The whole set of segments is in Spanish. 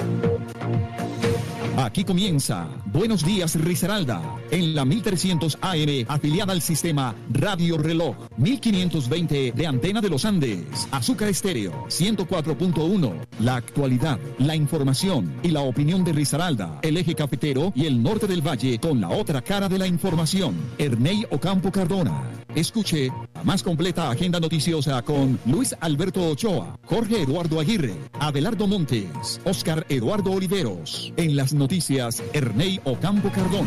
Aquí comienza Buenos Días Risaralda, en la 1300 AM, afiliada al sistema Radio Reloj, 1520 de Antena de los Andes, Azúcar Estéreo, 104.1, la actualidad, la información y la opinión de Risaralda, el eje cafetero y el norte del valle con la otra cara de la información, Ernei Ocampo Cardona. Escuche la más completa agenda noticiosa con Luis Alberto Ochoa, Jorge Eduardo Aguirre, Abelardo Montes, Oscar Eduardo Oliveros. En las noticias, Ernei Ocampo Cardona.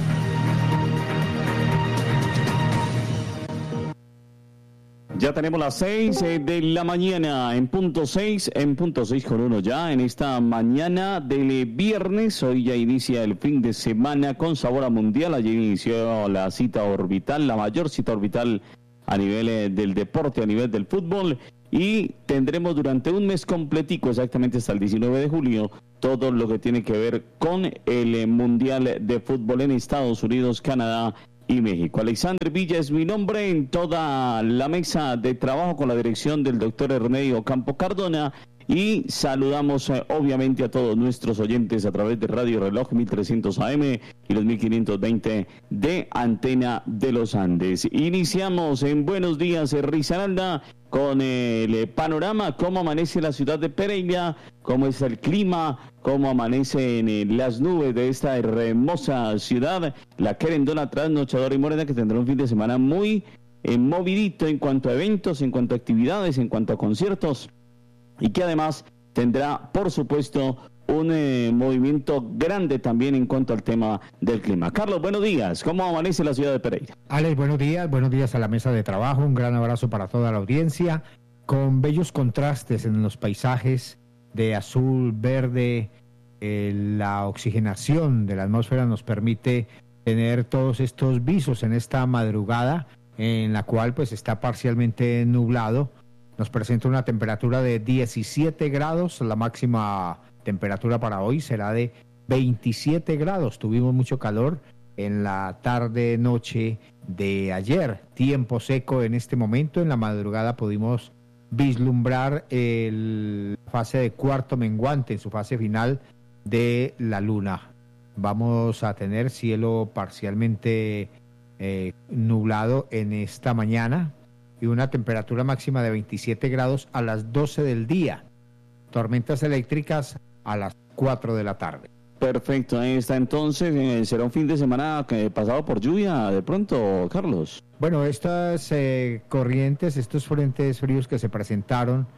Ya tenemos las 6 de la mañana, en punto 6 con 1 ya, en esta mañana del viernes. Hoy ya inicia el fin de semana con sabor a mundial. Ayer inició la cita orbital, la mayor cita orbital a nivel del deporte, a nivel del fútbol. Y tendremos durante un mes completico, exactamente hasta el 19 de julio, todo lo que tiene que ver con el Mundial de Fútbol en Estados Unidos, Canadá y México. Alexander Villa es mi nombre, en toda la mesa de trabajo con la dirección del doctor Ernei Ocampo Cardona, y saludamos obviamente a todos nuestros oyentes a través de Radio Reloj 1300 AM y los 1520 de Antena de los Andes. Iniciamos en Buenos Días Risaralda con el panorama, cómo amanece la ciudad de Pereira, cómo es el clima, cómo amanecen las nubes de esta hermosa ciudad, la querendona trasnochadora y morena, que tendrá un fin de semana muy movidito en cuanto a eventos, en cuanto a actividades, en cuanto a conciertos, y que además tendrá, por supuesto, un movimiento grande también en cuanto al tema del clima. Carlos, buenos días. ¿Cómo amanece la ciudad de Pereira? Alex, buenos días a la mesa de trabajo. Un gran abrazo para toda la audiencia, con bellos contrastes en los paisajes de azul, verde. La oxigenación de la atmósfera nos permite tener todos estos visos en esta madrugada, en la cual pues está parcialmente nublado. Nos presenta una temperatura de 17 grados, la máxima temperatura para hoy será de 27 grados. Tuvimos mucho calor en la tarde-noche de ayer. Tiempo seco en este momento. En la madrugada pudimos vislumbrar la fase de cuarto menguante en su fase final de la luna. Vamos a tener cielo parcialmente nublado en esta mañana y una temperatura máxima de 27 grados a las 12 del día. Tormentas eléctricas a las 4 de la tarde. Perfecto, ahí está entonces. ¿Será un fin de semana pasado por lluvia de pronto, Carlos? Bueno, estas corrientes, estos frentes fríos que se presentaron,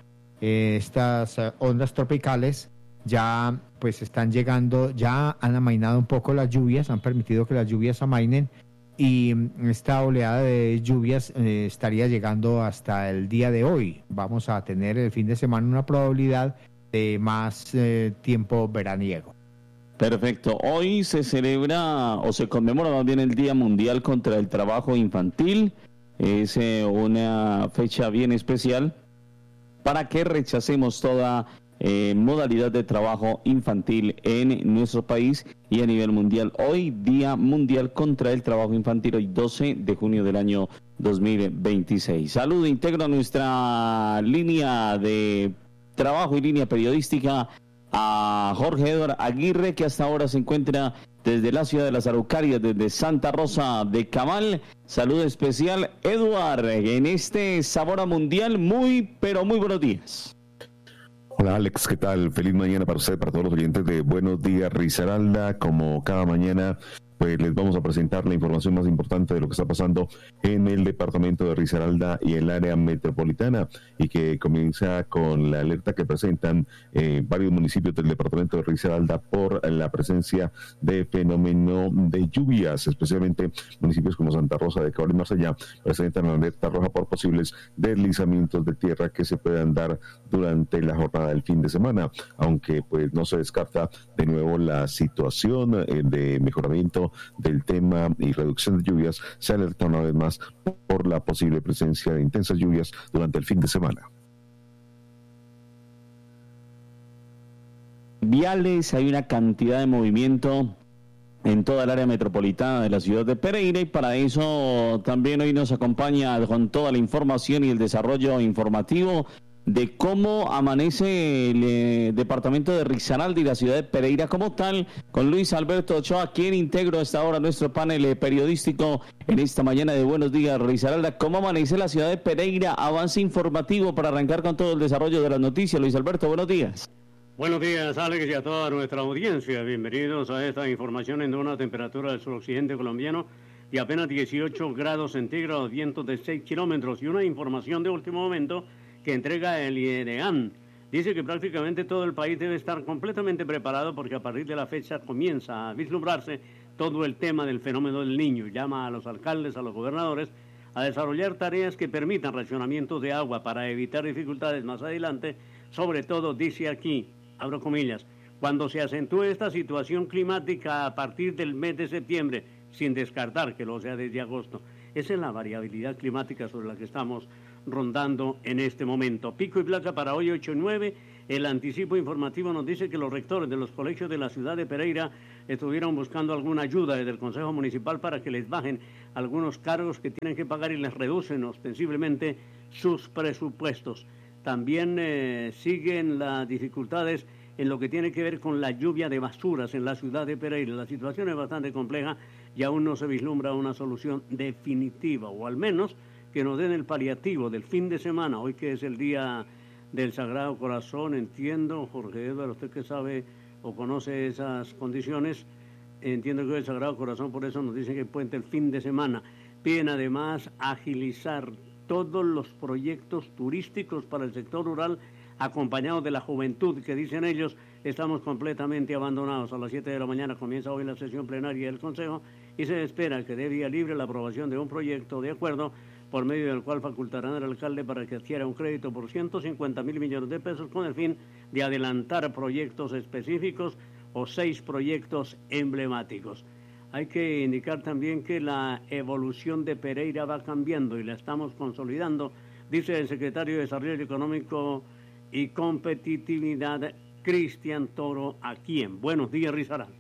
estas ondas tropicales, ya pues están llegando, ya han amainado un poco las lluvias, han permitido que las lluvias amainen, y esta oleada de lluvias estaría llegando hasta el día de hoy. Vamos a tener el fin de semana una probabilidad de más tiempo veraniego. Perfecto. Hoy se celebra o se conmemora más bien el Día Mundial contra el Trabajo Infantil. Es una fecha bien especial para que rechacemos toda modalidad de trabajo infantil en nuestro país y a nivel mundial. Hoy, Día Mundial contra el Trabajo Infantil, hoy 12 de junio del año 2026. Saludo, integro a nuestra línea de trabajo y línea periodística a Jorge Eduardo Aguirre, que hasta ahora se encuentra desde la ciudad de las Araucarias, desde Santa Rosa de Cabal. Saludo especial, Eduardo, en este Sabor a Mundial. Muy, pero muy buenos días. Hola Alex, ¿qué tal? Feliz mañana para usted, para todos los oyentes de Buenos Días Risaralda. Como cada mañana, pues les vamos a presentar la información más importante de lo que está pasando en el departamento de Risaralda y el área metropolitana, y que comienza con la alerta que presentan varios municipios del departamento de Risaralda por la presencia de fenómeno de lluvias, especialmente municipios como Santa Rosa de Cabal y más allá presentan la alerta roja por posibles deslizamientos de tierra que se puedan dar durante la jornada del fin de semana, aunque pues no se descarta de nuevo la situación de mejoramiento del tema y reducción de lluvias. Se alerta una vez más por la posible presencia de intensas lluvias durante el fin de semana. Viales, hay una cantidad de movimiento en toda el área metropolitana de la ciudad de Pereira, y para eso también hoy nos acompaña con toda la información y el desarrollo informativo de cómo amanece el departamento de Risaralda y la ciudad de Pereira como tal, con Luis Alberto Ochoa, quien integró hasta ahora nuestro panel periodístico en esta mañana de Buenos Días Risaralda. ¿Cómo amanece la ciudad de Pereira? Avance informativo para arrancar con todo el desarrollo de las noticias. Luis Alberto, buenos días. Buenos días, Alex, y a toda nuestra audiencia. Bienvenidos a esta información en una temperatura del suroccidente colombiano de apenas 18 grados centígrados, vientos de 6 kilómetros y una información de último momento que entrega el INEAM. Dice que prácticamente todo el país debe estar completamente preparado porque a partir de la fecha comienza a vislumbrarse todo el tema del fenómeno del Niño. Llama a los alcaldes, a los gobernadores a desarrollar tareas que permitan racionamientos de agua para evitar dificultades más adelante, sobre todo, dice aquí, abro comillas, cuando se acentúe esta situación climática a partir del mes de septiembre, sin descartar que lo sea desde agosto. Esa es la variabilidad climática sobre la que estamos rondando en este momento. Pico y placa para hoy 8 y 9. El anticipo informativo nos dice que los rectores de los colegios de la ciudad de Pereira estuvieron buscando alguna ayuda desde el Consejo Municipal para que les bajen algunos cargos que tienen que pagar y les reducen ostensiblemente sus presupuestos. También siguen las dificultades en lo que tiene que ver con la lluvia de basuras en la ciudad de Pereira. La situación es bastante compleja y aún no se vislumbra una solución definitiva, o al menos que nos den el paliativo del fin de semana, hoy que es el día del Sagrado Corazón. Entiendo, Jorge Eduardo, usted que sabe o conoce esas condiciones, entiendo que es el Sagrado Corazón, por eso nos dicen que puente el fin de semana. Piden además agilizar todos los proyectos turísticos para el sector rural, acompañados de la juventud, que dicen ellos, estamos completamente abandonados. A las 7 de la mañana comienza hoy la sesión plenaria del Consejo y se espera que dé vía libre la aprobación de un proyecto de acuerdo por medio del cual facultarán al alcalde para que adquiera un crédito por 150.000 millones de pesos con el fin de adelantar proyectos específicos o 6 proyectos emblemáticos. Hay que indicar también que la evolución de Pereira va cambiando y la estamos consolidando, dice el secretario de Desarrollo Económico y Competitividad, Cristian Toro, aquí en Buenos Días Risaralda.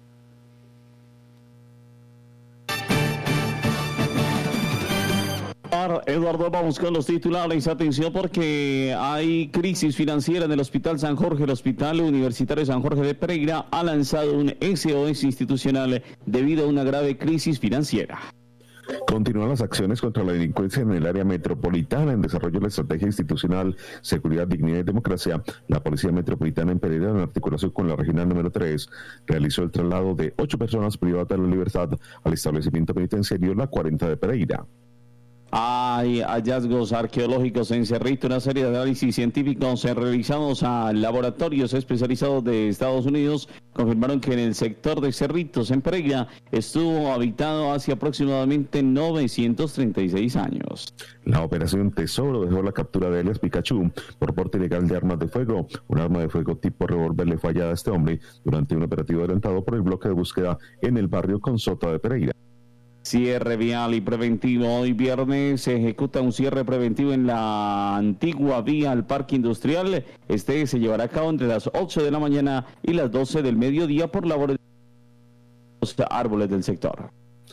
Eduardo, vamos con los titulares. Atención porque hay crisis financiera en el Hospital San Jorge. El Hospital Universitario San Jorge de Pereira ha lanzado un SOS institucional debido a una grave crisis financiera. Continúan las acciones contra la delincuencia en el área metropolitana. En desarrollo de la estrategia institucional Seguridad, Dignidad y Democracia, la Policía Metropolitana en Pereira, en articulación con la Regional número 3, realizó el traslado de 8 personas privadas de la libertad al establecimiento penitenciario La 40 de Pereira. Hay hallazgos arqueológicos en Cerrito, una serie de análisis científicos realizados a laboratorios especializados de Estados Unidos confirmaron que en el sector de Cerritos, en Pereira, estuvo habitado hace aproximadamente 936 años. La operación Tesoro dejó la captura de alias Pikachu por porte ilegal de armas de fuego. Un arma de fuego tipo revólver le fue hallada a este hombre durante un operativo adelantado por el bloque de búsqueda en el barrio Consota de Pereira. Cierre vial y preventivo. Hoy viernes se ejecuta un cierre preventivo en la antigua vía al Parque Industrial. Este se llevará a cabo entre las 8 de la mañana y las 12 del mediodía por labores de los árboles del sector.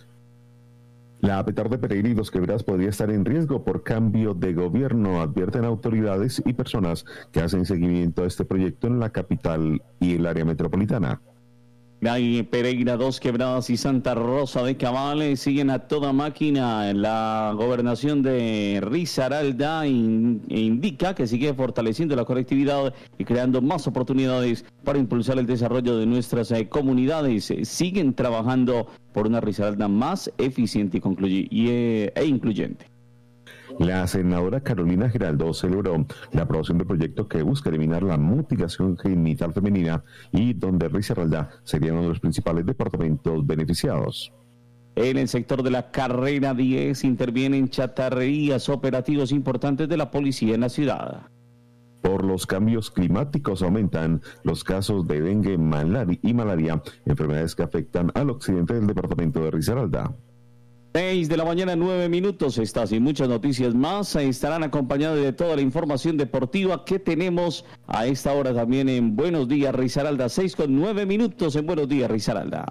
La Petar de Pereira y Los Quebradas podría estar en riesgo por cambio de gobierno, advierten autoridades y personas que hacen seguimiento a este proyecto en la capital y el área metropolitana. Hay Pereira, Dos Quebradas y Santa Rosa de Cabal siguen a toda máquina en la gobernación de Risaralda e indica que sigue fortaleciendo la conectividad y creando más oportunidades para impulsar el desarrollo de nuestras comunidades. Siguen trabajando por una Risaralda más eficiente e incluyente. La senadora Carolina Giraldo celebró la aprobación del proyecto que busca eliminar la mutilación genital femenina y donde Risaralda sería uno de los principales departamentos beneficiados. En el sector de la carrera 10 intervienen chatarrerías operativos importantes de la policía en la ciudad. Por los cambios climáticos aumentan los casos de dengue y malaria, enfermedades que afectan al occidente del departamento de Risaralda. 6 de la mañana, 9 minutos. Estas y muchas noticias más estarán acompañadas de toda la información deportiva que tenemos a esta hora también en Buenos Días Risaralda. 6 con 9 minutos en Buenos Días Risaralda.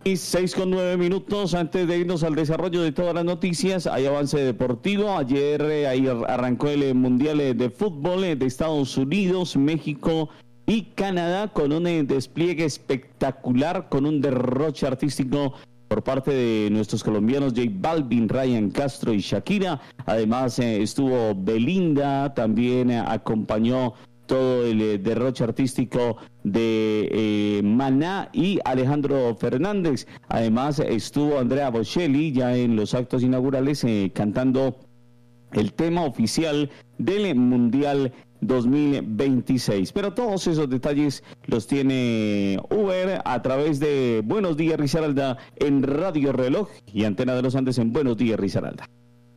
Y 6:09 antes de irnos al desarrollo de todas las noticias. Hay avance deportivo. Ayer ahí arrancó el Mundial de Fútbol de Estados Unidos, México y Canadá, con un despliegue espectacular, con un derroche artístico por parte de nuestros colombianos J Balvin, Ryan Castro y Shakira. Además estuvo Belinda, también acompañó todo el derroche artístico de Maná y Alejandro Fernández. Además estuvo Andrea Bocelli ya en los actos inaugurales cantando el tema oficial del Mundial 2026. Pero todos esos detalles los tiene Uber a través de Buenos Días Risaralda en Radio Reloj y Antena de los Andes en Buenos Días Risaralda.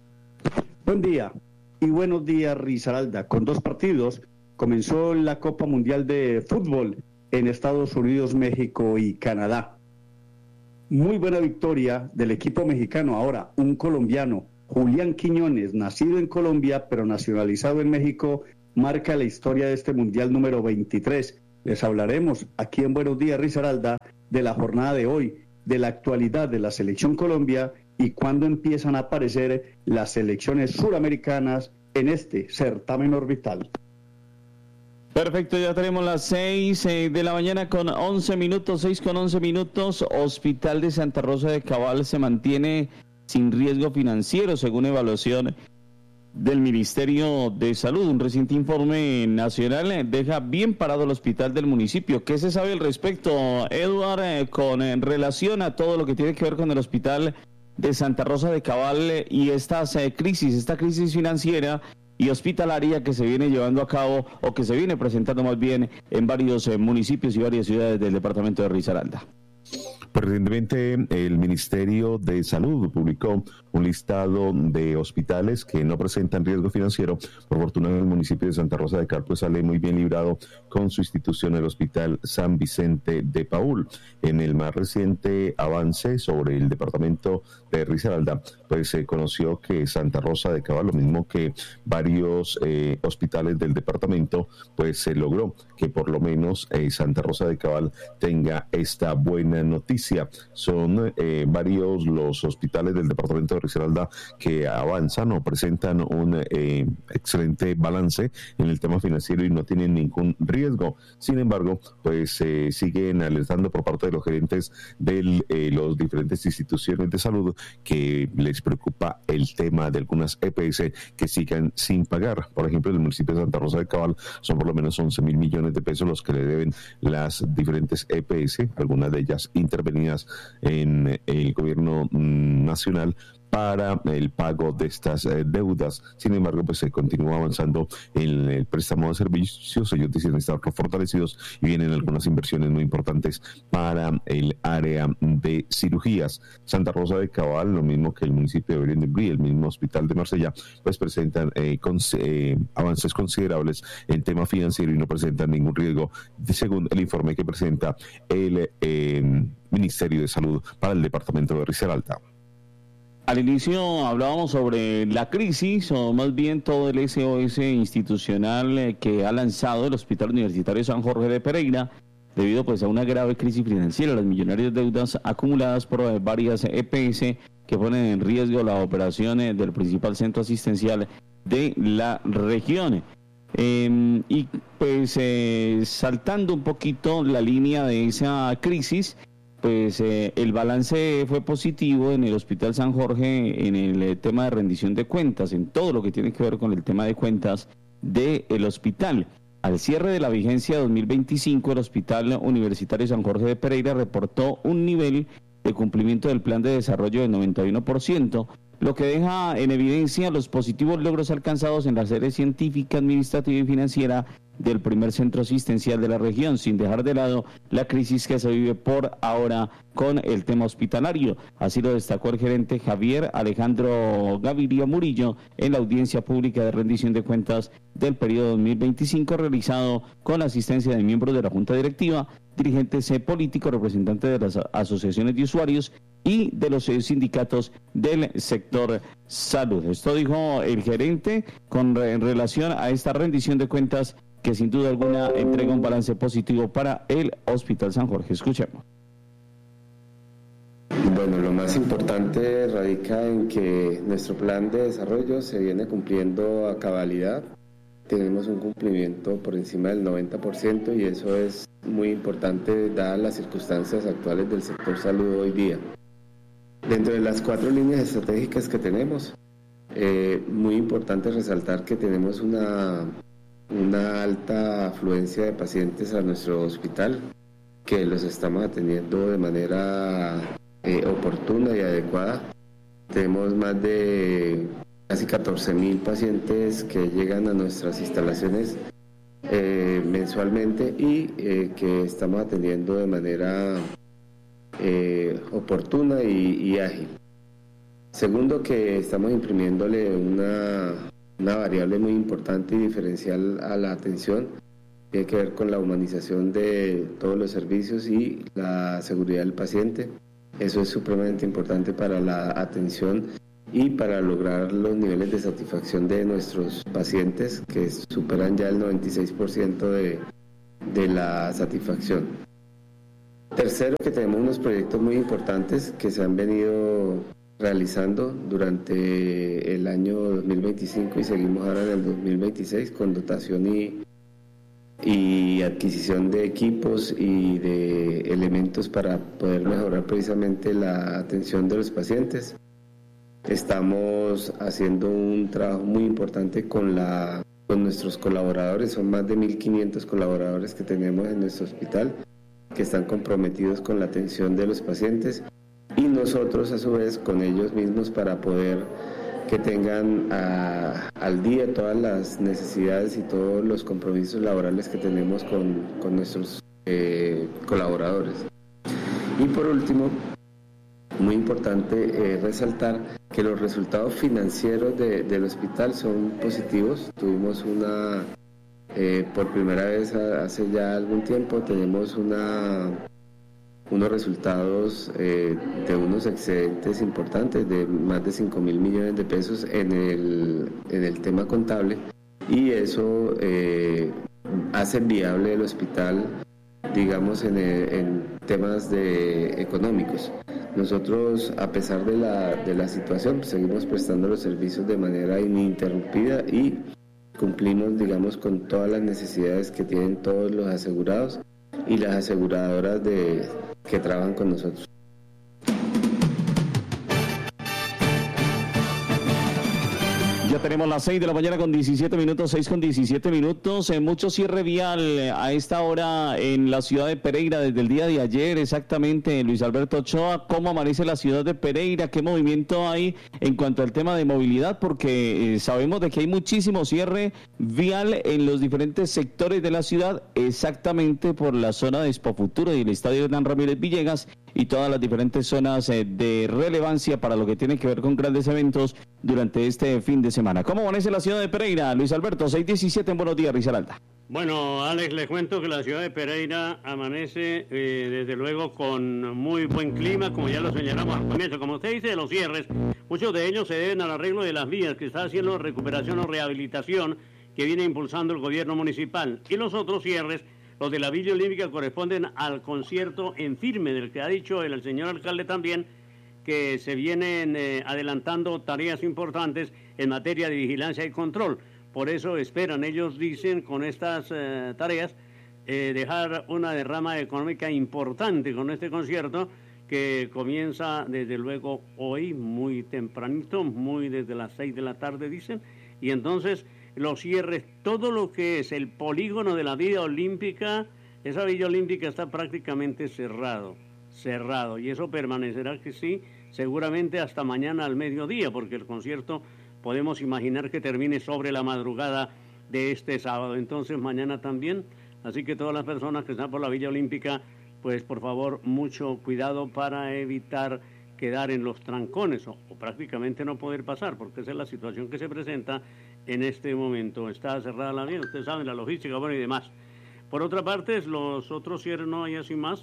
Buen día y buenos días Risaralda. Con 2 partidos comenzó la Copa Mundial de Fútbol en Estados Unidos, México y Canadá. Muy buena victoria del equipo mexicano. Ahora, un colombiano, Julián Quiñones, nacido en Colombia pero nacionalizado en México, marca la historia de este Mundial número 23. Les hablaremos aquí en Buenos Días Risaralda de la jornada de hoy, de la actualidad de la Selección Colombia y cuándo empiezan a aparecer las selecciones suramericanas en este certamen orbital. Perfecto, ya tenemos las 6 de la mañana con 11 minutos, 6:11. Hospital de Santa Rosa de Cabal se mantiene sin riesgo financiero, según evaluación del Ministerio de Salud. Un reciente informe nacional deja bien parado el hospital del municipio. ¿Qué se sabe al respecto, Edward, con relación a todo lo que tiene que ver con el hospital de Santa Rosa de Cabal y esta crisis financiera y hospitalaria que se viene llevando a cabo o que se viene presentando más bien en varios municipios y varias ciudades del departamento de Risaralda? Recientemente el Ministerio de Salud publicó un listado de hospitales que no presentan riesgo financiero. Por fortuna, el municipio de Santa Rosa de Cabal pues sale muy bien librado con su institución, el Hospital San Vicente de Paúl. En el más reciente avance sobre el departamento de Risaralda, pues se conoció que Santa Rosa de Cabal, lo mismo que varios hospitales del departamento, pues se logró que por lo menos Santa Rosa de Cabal tenga esta buena noticia. Son varios los hospitales del departamento de Risaralda que avanzan o presentan un excelente balance en el tema financiero y no tienen ningún riesgo. Sin embargo, pues siguen alertando por parte de los gerentes de los diferentes instituciones de salud que les preocupa el tema de algunas EPS que sigan sin pagar. Por ejemplo, en el municipio de Santa Rosa de Cabal son por lo menos 11.000 millones de pesos los que le deben las diferentes EPS, algunas de ellas intervenidas en el gobierno nacional para el pago de estas deudas. Sin embargo, pues se continúa avanzando en el préstamo de servicios. Ellos dicen estar fortalecidos y vienen algunas inversiones muy importantes para el área de cirugías. Santa Rosa de Cabal, lo mismo que el municipio de Belén de Brie, el mismo hospital de Marsella, pues presentan avances considerables en tema financiero y no presentan ningún riesgo, según el informe que presenta el Ministerio de Salud para el departamento de Risaralda. Al inicio hablábamos sobre la crisis, o más bien todo el SOS institucional que ha lanzado el Hospital Universitario San Jorge de Pereira, debido pues a una grave crisis financiera, las millonarias deudas acumuladas por varias EPS que ponen en riesgo la operación del principal centro asistencial de la región. Y pues saltando un poquito la línea de esa crisis, pues el balance fue positivo en el Hospital San Jorge en el tema de rendición de cuentas, en todo lo que tiene que ver con el tema de cuentas del hospital. Al cierre de la vigencia 2025, el Hospital Universitario San Jorge de Pereira reportó un nivel de cumplimiento del plan de desarrollo del 91%, lo que deja en evidencia los positivos logros alcanzados en la sede científica, administrativa y financiera del primer centro asistencial de la región, sin dejar de lado la crisis que se vive por ahora con el tema hospitalario. Así lo destacó el gerente Javier Alejandro Gaviria Murillo en la audiencia pública de rendición de cuentas del periodo 2025 realizado con la asistencia de miembros de la Junta Directiva, dirigentes políticos, representantes de las asociaciones de usuarios y de los sindicatos del sector salud. Esto dijo el gerente en relación a esta rendición de cuentas que sin duda alguna entrega un balance positivo para el Hospital San Jorge. Escuchemos. Bueno, lo más importante radica en que nuestro plan de desarrollo se viene cumpliendo a cabalidad. Tenemos un cumplimiento por encima del 90% y eso es muy importante dadas las circunstancias actuales del sector salud hoy día. Dentro de las 4 líneas estratégicas que tenemos, muy importante resaltar que tenemos una alta afluencia de pacientes a nuestro hospital, que los estamos atendiendo de manera oportuna y adecuada. Tenemos más de casi 14.000 pacientes que llegan a nuestras instalaciones mensualmente y que estamos atendiendo de manera oportuna y ágil. Segundo, que estamos imprimiéndole una variable muy importante y diferencial a la atención. Tiene que ver con la humanización de todos los servicios y la seguridad del paciente. Eso es supremamente importante para la atención y para lograr los niveles de satisfacción de nuestros pacientes, que superan ya el 96% de la satisfacción. Tercero, que tenemos unos proyectos muy importantes que se han venido realizando durante el año 2025 y seguimos ahora en el 2026 con dotación y adquisición de equipos y de elementos para poder mejorar precisamente la atención de los pacientes. Estamos haciendo un trabajo muy importante con nuestros colaboradores. Son más de 1.500 colaboradores que tenemos en nuestro hospital que están comprometidos con la atención de los pacientes y nosotros a su vez con ellos mismos para poder que tengan al día todas las necesidades y todos los compromisos laborales que tenemos con nuestros colaboradores. Y por último, muy importante resaltar que los resultados financieros del hospital son positivos. Tuvimos por primera vez hace ya algún tiempo, tenemos unos resultados de unos excedentes importantes de más de 5.000 millones de pesos en el tema contable, y eso hace viable el hospital, digamos, en temas económicos. Nosotros, a pesar de la situación, seguimos prestando los servicios de manera ininterrumpida y cumplimos, digamos, con todas las necesidades que tienen todos los asegurados y las aseguradoras que trabajan con nosotros. Ya tenemos las 6 de la mañana con 17 minutos, 6 con 17 minutos. Mucho cierre vial a esta hora en la ciudad de Pereira desde el día de ayer, exactamente. Luis Alberto Ochoa, ¿cómo amanece la ciudad de Pereira? ¿Qué movimiento hay en cuanto al tema de movilidad? Porque sabemos de que hay muchísimo cierre vial en los diferentes sectores de la ciudad, exactamente por la zona de Expo Futuro y el estadio Hernán Ramírez Villegas y todas las diferentes zonas de relevancia para lo que tiene que ver con grandes eventos durante este fin de semana. ¿Cómo amanece la ciudad de Pereira? Luis Alberto, 6:17 en Buenos Días, Risaralda. Bueno, Alex, les cuento que la ciudad de Pereira amanece desde luego con muy buen clima, como ya lo señalamos al comienzo. Como usted dice, de los cierres, muchos de ellos se deben al arreglo de las vías que está haciendo recuperación o rehabilitación que viene impulsando el gobierno municipal. Y los otros cierres, los de la Villa Olímpica, corresponden al concierto en firme, del que ha dicho el señor alcalde también, que se vienen adelantando tareas importantes en materia de vigilancia y control. Por eso esperan, ellos dicen, con estas tareas, dejar una derrama económica importante con este concierto, que comienza desde luego hoy, muy tempranito, muy desde las 6 de la tarde, dicen, y entonces los cierres, todo lo que es el polígono de la Villa Olímpica, esa Villa Olímpica está prácticamente cerrado, y eso permanecerá que sí, seguramente hasta mañana al mediodía, porque el concierto podemos imaginar que termine sobre la madrugada de este sábado, entonces mañana también, así que todas las personas que están por la Villa Olímpica, pues por favor mucho cuidado para evitar quedar en los trancones o prácticamente no poder pasar, porque esa es la situación que se presenta en este momento. Está cerrada la vía, ustedes saben, la logística, bueno, y demás. Por otra parte, los otros cierres no hay así más,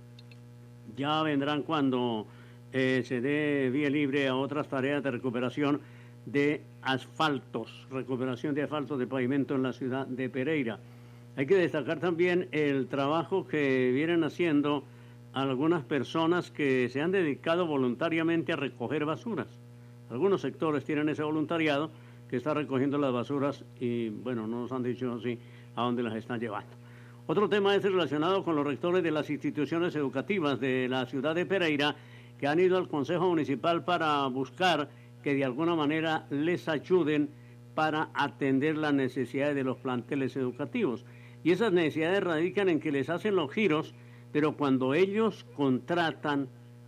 ya vendrán cuando se dé vía libre a otras tareas de recuperación de asfaltos, de pavimento en la ciudad de Pereira. Hay que destacar también el trabajo que vienen haciendo algunas personas que se han dedicado voluntariamente a recoger basuras. Algunos sectores tienen ese voluntariado que está recogiendo las basuras y, bueno, no nos han dicho así a dónde las están llevando. Otro tema es relacionado con los rectores de las instituciones educativas de la ciudad de Pereira, que han ido al Consejo Municipal para buscar que de alguna manera les ayuden para atender las necesidades de los planteles educativos. Y esas necesidades radican en que les hacen los giros, pero cuando ellos contratan,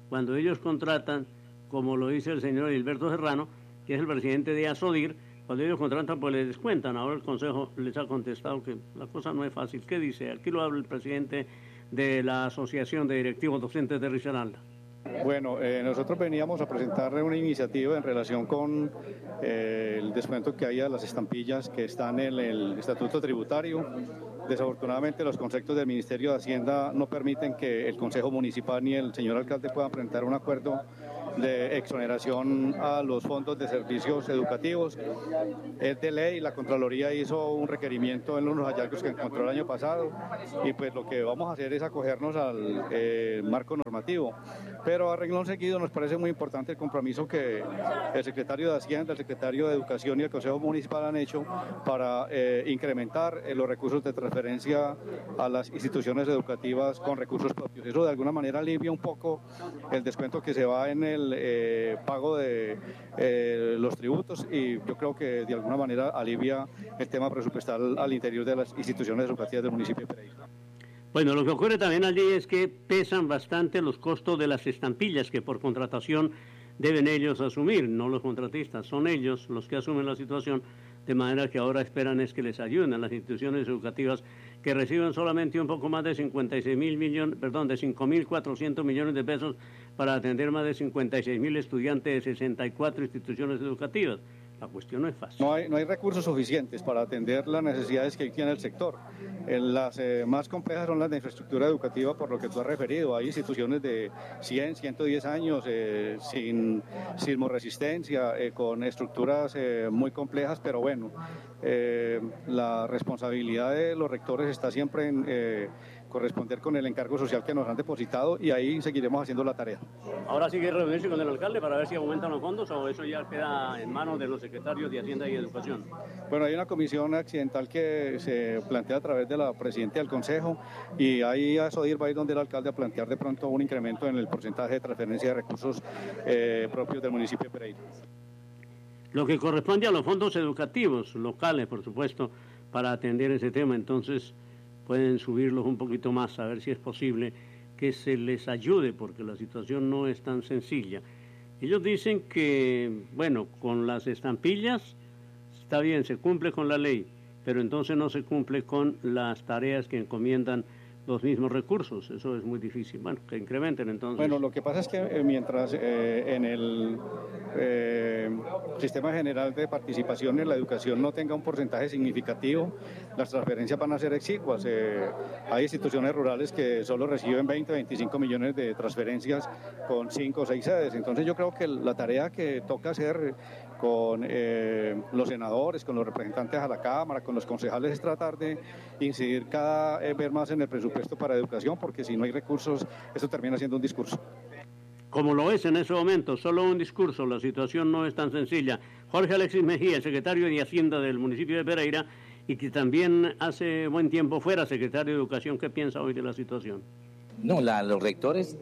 como lo dice el señor Gilberto Serrano, que es el presidente de ASODIR, cuando ellos contratan, pues les descuentan. Ahora el Consejo les ha contestado que la cosa no es fácil. ¿Qué dice? Aquí lo habla el presidente de la Asociación de Directivos Docentes de Risaralda. Bueno, nosotros veníamos a presentar una iniciativa en relación con el descuento que hay a las estampillas que están en el Estatuto Tributario. Desafortunadamente los conceptos del Ministerio de Hacienda no permiten que el Consejo Municipal ni el señor alcalde puedan presentar un acuerdo de exoneración a los fondos de servicios educativos. Es de ley, la Contraloría hizo un requerimiento en unos hallazgos que encontró el año pasado y pues lo que vamos a hacer es acogernos al marco normativo. Pero a renglón seguido nos parece muy importante el compromiso que el secretario de Hacienda, el secretario de Educación y el Consejo Municipal han hecho para incrementar los recursos de transferencia a las instituciones educativas con recursos propios. Eso de alguna manera alivia un poco el descuento que se va en el pago de los tributos y yo creo que de alguna manera alivia el tema presupuestal al interior de las instituciones educativas del municipio de Pereira. Bueno, lo que ocurre también allí es que pesan bastante los costos de las estampillas que por contratación deben ellos asumir, no los contratistas, son ellos los que asumen la situación, de manera que ahora esperan es que les ayuden a las instituciones educativas que reciben solamente un poco más de 5.400 millones de pesos para atender más de 56.000 estudiantes de 64 instituciones educativas. La cuestión no es fácil. No hay recursos suficientes para atender las necesidades que tiene el sector. Las más complejas son las de infraestructura educativa, por lo que tú has referido. Hay instituciones de 100, 110 años sin sismoresistencia, con estructuras muy complejas, pero bueno, la responsabilidad de los rectores está siempre en corresponder con el encargo social que nos han depositado y ahí seguiremos haciendo la tarea. Ahora sigue reunirse con el alcalde para ver si aumentan los fondos o eso ya queda en manos de los secretarios de Hacienda y Educación. Bueno, hay una comisión accidental que se plantea a través de la presidenta del Consejo y ahí a ASODIR va a ir donde el alcalde a plantear de pronto un incremento en el porcentaje de transferencia de recursos propios del municipio de Pereira. Lo que corresponde a los fondos educativos locales, por supuesto, para atender ese tema, entonces pueden subirlos un poquito más, a ver si es posible que se les ayude, porque la situación no es tan sencilla. Ellos dicen que, bueno, con las estampillas está bien, se cumple con la ley, pero entonces no se cumple con las tareas que encomiendan los mismos recursos. Eso es muy difícil. Bueno, que incrementen entonces. Bueno, lo que pasa es que mientras en el sistema general de participación en la educación no tenga un porcentaje significativo, las transferencias van a ser exiguas. Hay instituciones rurales que solo reciben 20, 25 millones de transferencias con 5 o 6 sedes. Entonces yo creo que la tarea que toca hacer con los senadores, con los representantes a la Cámara, con los concejales es tratar de incidir cada vez más en el presupuesto para educación, porque si no hay recursos, eso termina siendo un discurso. Como lo es en ese momento, solo un discurso, la situación no es tan sencilla. Jorge Alexis Mejía, el secretario de Hacienda del municipio de Pereira, y que también hace buen tiempo fuera secretario de Educación, ¿qué piensa hoy de la situación? No, los rectores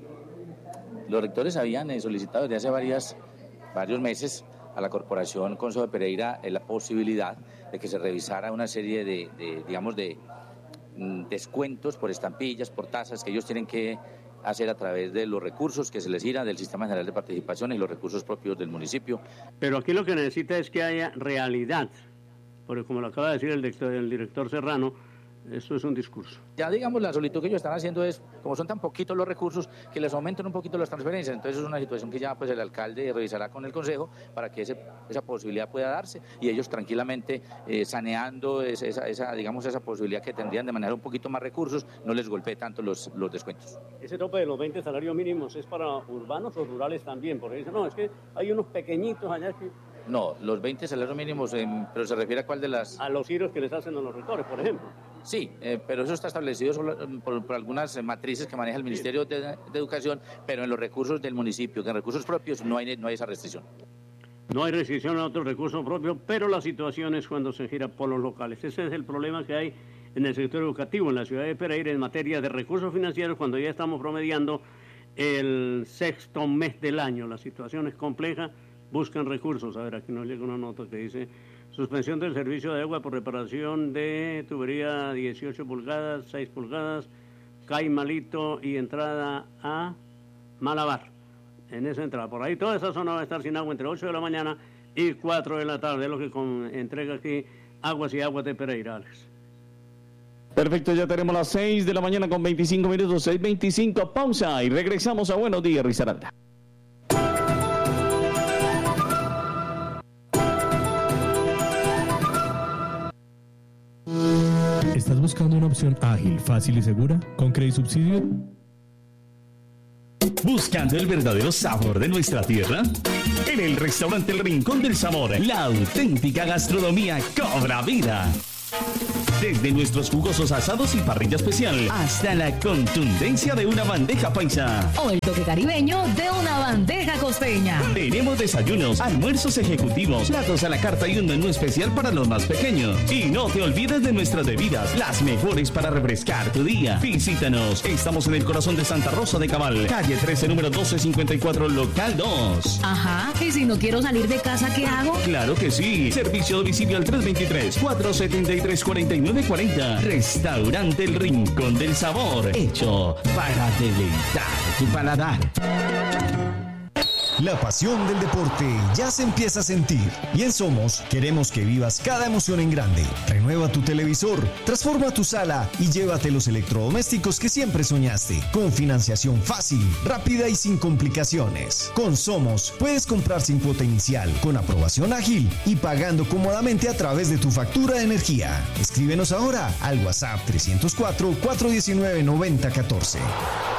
habían solicitado desde hace varios meses a la Corporación Consejo de Pereira la posibilidad de que se revisara una serie de descuentos por estampillas, por tasas que ellos tienen que hacer a través de los recursos que se les gira del Sistema General de Participación y los recursos propios del municipio. Pero aquí lo que necesita es que haya realidad, porque como lo acaba de decir el director Serrano, eso es un discurso. Ya digamos, la solicitud que ellos están haciendo es, como son tan poquitos los recursos, que les aumenten un poquito las transferencias. Entonces es una situación que ya pues el alcalde revisará con el Consejo para que esa posibilidad pueda darse y ellos tranquilamente saneando esa posibilidad que tendrían de manejar un poquito más recursos, no les golpee tanto los descuentos. Ese tope de los 20 salarios mínimos es para urbanos o rurales también, porque dicen, no, es que hay unos pequeñitos allá que No, los 20 salarios mínimos, pero se refiere a cuál de las... A los giros que les hacen a los rectores, por ejemplo. Sí, pero eso está establecido por algunas matrices que maneja el Ministerio de Educación, pero en los recursos del municipio, que en recursos propios no hay esa restricción. No hay restricción a otros recursos propios, pero la situación es cuando se gira por los locales. Ese es el problema que hay en el sector educativo, en la ciudad de Pereira, en materia de recursos financieros, cuando ya estamos promediando el 6º mes del año. La situación es compleja, buscan recursos. A ver, aquí nos llega una nota que dice: suspensión del servicio de agua por reparación de tubería 18 pulgadas, 6 pulgadas, CAI Malito y entrada a Malabar. En esa entrada, por ahí toda esa zona va a estar sin agua entre 8 de la mañana y 4 de la tarde, es lo que entrega aquí Aguas y Aguas de Pereira, Alex. Perfecto, ya tenemos las 6 de la mañana con 25 minutos, 6:25, pausa y regresamos a Buenos Días, Risaralda. ¿Estás buscando una opción ágil, fácil y segura? ¿Con Credisubsidio? ¿Buscando el verdadero sabor de nuestra tierra? En el restaurante El Rincón del Sabor, la auténtica gastronomía cobra vida. Desde nuestros jugosos asados y parrilla especial hasta la contundencia de una bandeja paisa. O el toque caribeño de una bandeja costeña. Tenemos desayunos, almuerzos ejecutivos, platos a la carta y un menú especial para los más pequeños. Y no te olvides de nuestras bebidas, las mejores para refrescar tu día. Visítanos, estamos en el corazón de Santa Rosa de Cabal, calle 13, número 1254, local 2. Ajá, ¿y si no quiero salir de casa, qué hago? Claro que sí, servicio a domicilio al 323-473-4940. Restaurante El Rincón del Sabor, hecho para deleitar tu paladar. La pasión del deporte ya se empieza a sentir y en Somos queremos que vivas cada emoción en grande. Renueva tu televisor, transforma tu sala y llévate los electrodomésticos que siempre soñaste, con financiación fácil, rápida y sin complicaciones. Con Somos puedes comprar sin cuota inicial, con aprobación ágil y pagando cómodamente a través de tu factura de energía. Escríbenos ahora al WhatsApp 304-419-9014.